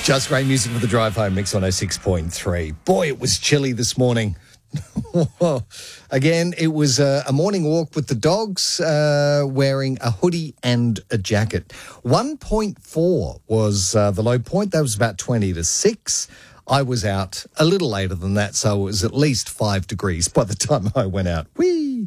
Just great music for the drive home, Mix 106.3. Boy, it was chilly this morning. Again, it was a morning walk with the dogs, wearing a hoodie and a jacket. 1.4 was the low point. That was about 20 to 6. I was out a little later than that, so it was at least 5 degrees by the time I went out. Whee!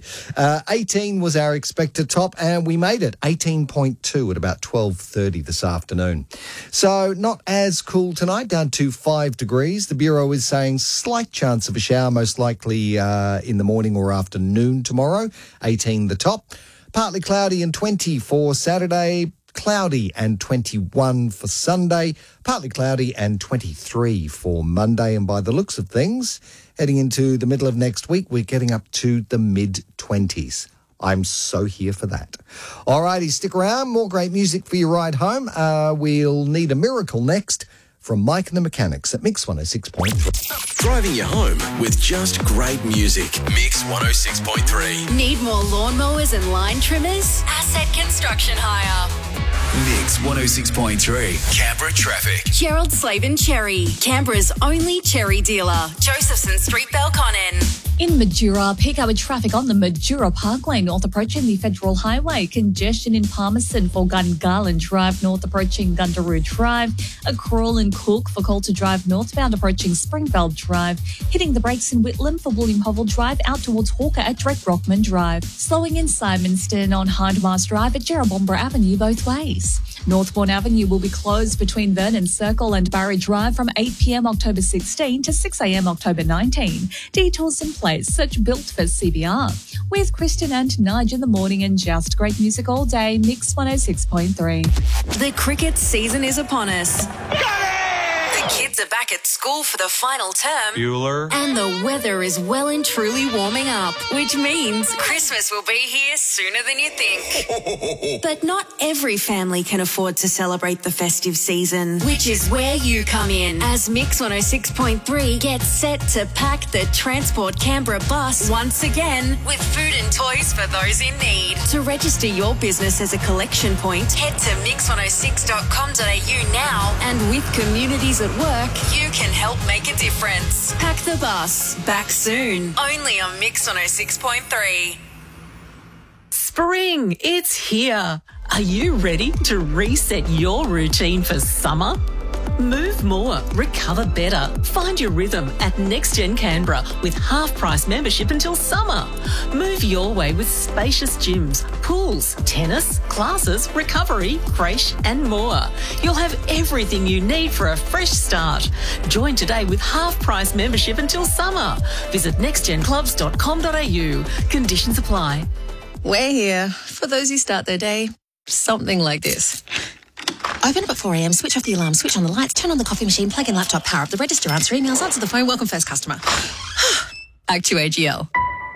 18 was our expected top, and we made it 18.2 at about 12:30 this afternoon. So not as cool tonight, down to 5 degrees. The Bureau is saying slight chance of a shower, most likely in the morning or afternoon tomorrow. 18 the top. Partly cloudy and 20 for Saturday. Cloudy and 21 for Sunday, partly cloudy and 23 for Monday. And by the looks of things, heading into the middle of next week, we're getting up to the mid-20s. I'm so here for that. All righty, stick around. More great music for your ride home. We'll need a miracle next from Mike and the Mechanics at Mix 106.3. Driving you home with just great music. Mix 106.3. Need more lawnmowers and line trimmers? Asset Construction Hire. Mix 106.3. Canberra traffic. Gerald Slavin Cherry, Canberra's only cherry dealer. Josephson Street, Belconnen. In Majura, peak hour traffic on the Majura Parkway north approaching the Federal Highway. Congestion in Palmerston for Gungahlin Drive north approaching Gundaroo Drive. A crawl in Cook for Coulter Drive northbound approaching Springvale Drive. Hitting the brakes in Whitlam for William Hovell Drive out towards Hawker at Drake Brockman Drive. Slowing in Simonston on Hindmarsh Drive at Jerrabomber Avenue both ways. Northbourne Avenue will be closed between Vernon Circle and Barry Drive from 8 p.m. October 16 to 6 a.m. October 19. Detours in place. Search Built for CBR. With Kristen and Nige in the morning and just great music all day. Mix 106.3. The cricket season is upon us. The kids are back at school for the final term. Bueller. And the weather is well and truly warming up, which means Christmas will be here sooner than you think. But not every family can afford to celebrate the festive season, which is where you come in. As Mix 106.3 gets set to pack the Transport Canberra bus once again with food and toys for those in need. To register your business as a collection point, head to mix106.com.au now, and with communities at work, you can help make a difference. Pack the bus. Back soon. Only on Mix 106.3. Spring, it's here. Are you ready to reset your routine for summer? Move more, recover better. Find your rhythm at NextGen Canberra with half-price membership until summer. Move your way with spacious gyms, pools, tennis, classes, recovery, creche and more. You'll have everything you need for a fresh start. Join today with half-price membership until summer. Visit nextgenclubs.com.au. Conditions apply. We're here for those who start their day something like this. Open up at 4 a.m, switch off the alarm, switch on the lights, turn on the coffee machine, plug in laptop, power up the register, answer emails, answer the phone, welcome first customer. Act2 AGL.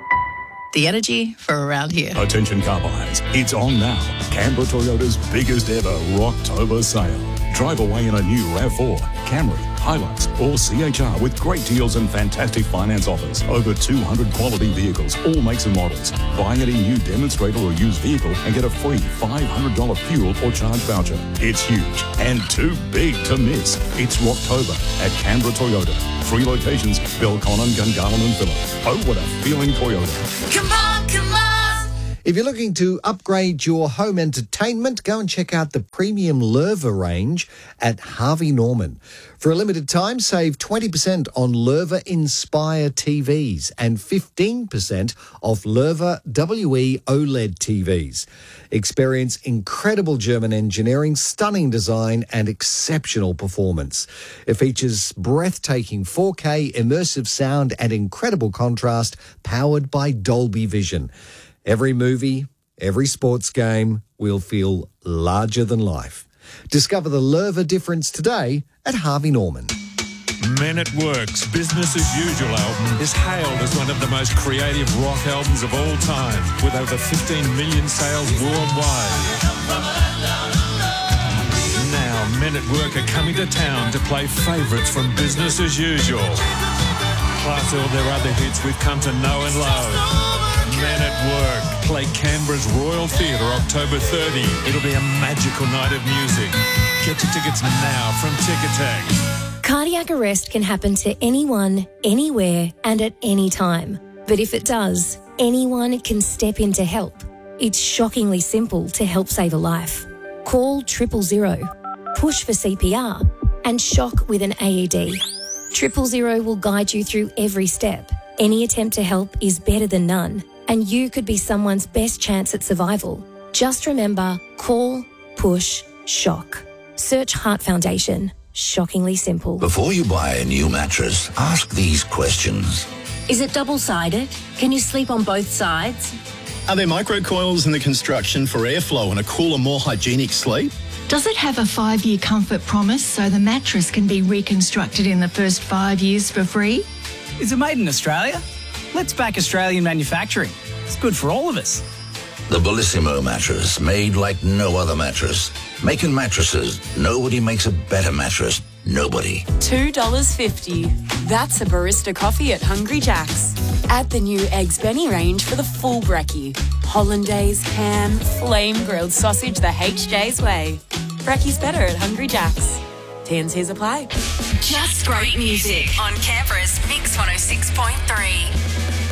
The energy for around here. Attention car buyers, it's on now. Canberra Toyota's biggest ever Rocktober sale. Drive away in a new RAV4, Camry, Hilux or CHR with great deals and fantastic finance offers. Over 200 quality vehicles, all makes and models. Buy any new demonstrator or used vehicle and get a free $500 fuel or charge voucher. It's huge and too big to miss. It's Rocktober at Canberra Toyota. 3 locations, Belconnen, Gungahlin and Phillip. Oh, what a feeling Toyota. Come on, come on. If you're looking to upgrade your home entertainment, go and check out the premium Lerva range at Harvey Norman. For a limited time, save 20% on Lerva Inspire TVs and 15% off Lerva WE OLED TVs. Experience incredible German engineering, stunning design and exceptional performance. It features breathtaking 4K immersive sound and incredible contrast powered by Dolby Vision. Every movie, every sports game will feel larger than life. Discover the Lerva difference today at Harvey Norman. Men at Work's Business as Usual album is hailed as one of the most creative rock albums of all time, with over 15 million sales worldwide. Now, Men at Work are coming to town to play favourites from Business as Usual. plus all their other hits we've come to know and love. Men at Work play Canberra's Royal Theatre October 30. It'll be a magical night of music. Get your tickets now from Ticketek. Cardiac arrest can happen to anyone, anywhere, and at any time. But if it does, anyone can step in to help. It's shockingly simple to help save a life. Call 000, push for CPR, and shock with an AED. 000 will guide you through every step. Any attempt to help is better than none, and you could be someone's best chance at survival. Just remember, call, push, shock. Search Heart Foundation. Shockingly simple. Before you buy a new mattress, ask these questions. Is it double-sided? Can you sleep on both sides? Are there microcoils in the construction for airflow and a cooler, more hygienic sleep? Does it have a 5-year comfort promise so the mattress can be reconstructed in the first 5 years for free? Is it made in Australia? Let's back Australian manufacturing. It's good for all of us. The Bellissimo mattress, made like no other mattress. Making mattresses, nobody makes a better mattress. Nobody. $2.50. That's a barista coffee at Hungry Jack's. Add the new Eggs Benny range for the full brekkie. Hollandaise, ham, flame grilled sausage the HJ's way. Brekkie's better at Hungry Jack's. T&Cs apply. Just great music on Canberra's Mix 106.3.